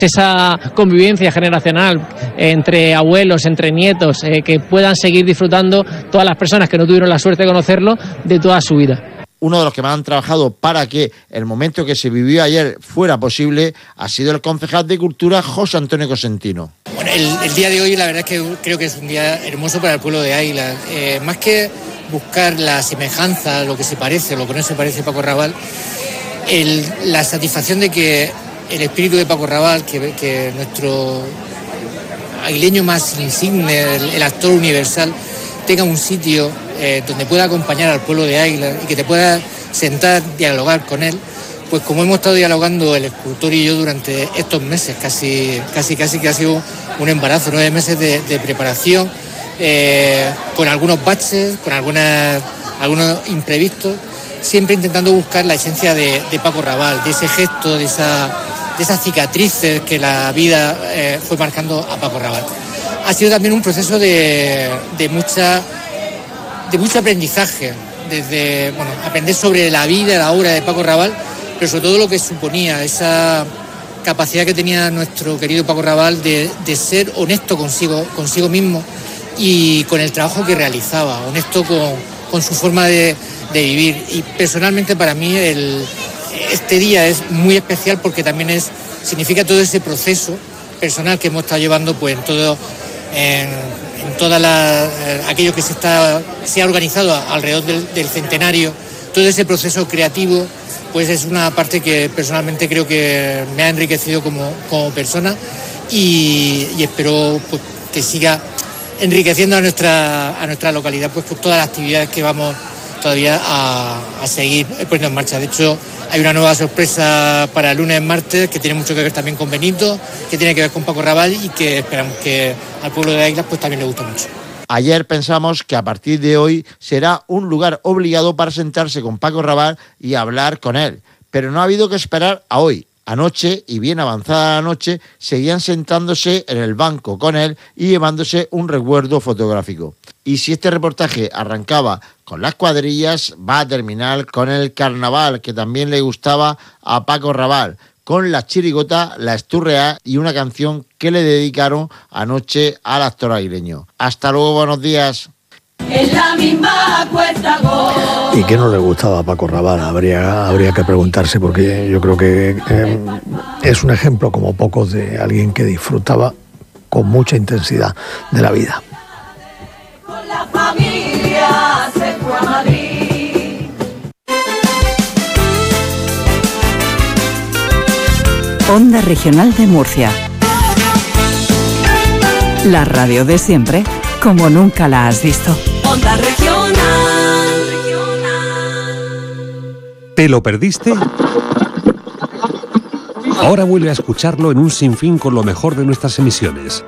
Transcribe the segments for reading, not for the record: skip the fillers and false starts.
esa convivencia generacional entre abuelos, entre nietos, que puedan seguir disfrutando todas las personas que no tuvieron la suerte de conocerlo de toda su vida. Uno de los que más han trabajado para que el momento que se vivió ayer fuera posible ha sido el concejal de Cultura, José Antonio Cosentino. Bueno, el día de hoy la verdad es que creo que es un día hermoso para el pueblo de Águilas. Más que buscar la semejanza, lo que se parece, lo que no se parece a Paco Raval, la satisfacción de que el espíritu de Paco Raval, que nuestro aguileño más insigne, el actor universal, tenga un sitio donde pueda acompañar al pueblo de Águilas y que te pueda sentar, dialogar con él, pues como hemos estado dialogando el escultor y yo durante estos meses, casi que ha sido un embarazo, 9 meses de preparación, con algunos baches, con algunos imprevistos, siempre intentando buscar la esencia de Paco Raval, de ese gesto, de esas cicatrices que la vida fue marcando a Paco Raval. Ha sido también un proceso de mucho aprendizaje, desde aprender sobre la vida, la obra de Paco Raval, pero sobre todo lo que suponía esa capacidad que tenía nuestro querido Paco Raval de ser honesto consigo mismo y con el trabajo que realizaba, honesto con su forma de vivir. Y personalmente para mí este día es muy especial porque también significa todo ese proceso personal que hemos estado llevando pues en aquello que se ha organizado alrededor del centenario. Todo ese proceso creativo pues es una parte que personalmente creo que me ha enriquecido como persona y espero pues, que siga enriqueciendo a nuestra localidad pues con todas las actividades que vamos todavía a seguir poniendo en marcha. De hecho, hay una nueva sorpresa para el lunes, martes, que tiene mucho que ver también con Benito, que tiene que ver con Paco Raval y que esperamos que al pueblo de Águilas pues también le guste mucho. Ayer pensamos que a partir de hoy será un lugar obligado para sentarse con Paco Raval y hablar con él, pero no ha habido que esperar a hoy. Anoche, y bien avanzada la noche, seguían sentándose en el banco con él y llevándose un recuerdo fotográfico. Y si este reportaje arrancaba con las cuadrillas, va a terminar con el carnaval, que también le gustaba a Paco Raval, con la chirigota, la esturrea y una canción que le dedicaron anoche al actor aguileño. Hasta luego, buenos días. En la misma cuesta gol. ¿Y qué no le gustaba a Paco Raval? Habría que preguntarse, porque yo creo que es un ejemplo como pocos de alguien que disfrutaba con mucha intensidad de la vida. Con la familia se fue a Madrid. Onda Regional de Murcia. La radio de siempre, como nunca la has visto. Onda Regional. ¿Te lo perdiste? Ahora vuelve a escucharlo en un sinfín con lo mejor de nuestras emisiones.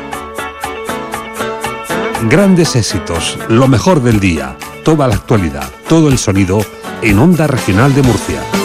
Grandes éxitos, lo mejor del día, toda la actualidad, todo el sonido en Onda Regional de Murcia.